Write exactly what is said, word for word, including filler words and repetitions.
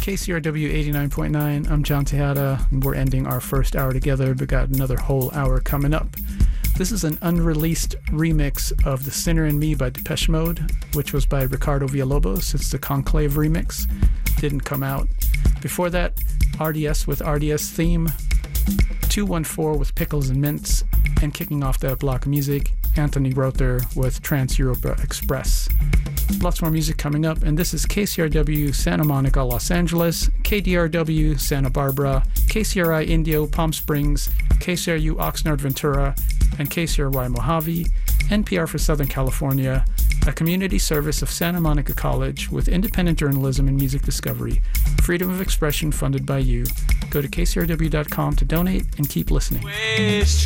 K C R W eighty-nine point nine. I'm John Tejada, and we're ending our first hour together, but got another whole hour coming up. This is an unreleased remix of The Sinner in Me by Depeche Mode, which was by Ricardo Villalobos. It's the Conclave remix. Didn't come out. Before that, R D S with R D S Theme, two one four with Pickles and Mints, and kicking off that block of music, Anthony Rother with Trans-Europa Express. Lots more music coming up, and this is K C R W Santa Monica, Los Angeles, K D R W Santa Barbara, K C R I Indio Palm Springs, K C R U Oxnard Ventura, and K C R Y Mojave, N P R for Southern California, a community service of Santa Monica College with independent journalism and music discovery, freedom of expression funded by you. Go to K C R W dot com to donate and keep listening.